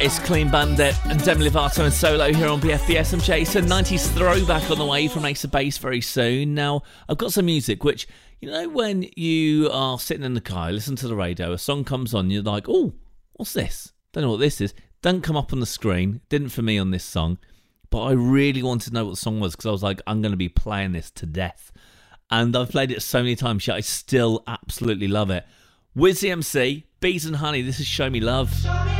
It's Clean Bandit and Demi Lovato and Solo here on BFBS. I'm Jason. 90s throwback on the way from Ace of Base very soon. Now, I've got some music which, you know, when you are sitting in the car, listen to the radio, a song comes on, you're like, oh, what's this? Don't know what this is. Doesn't come up on the screen. Didn't for me on this song. But I really wanted to know what the song was because I was like, I'm going to be playing this to death. And I've played it so many times, yet I still absolutely love it. Wiz MC, Bees and Honey, this is Show Me Love.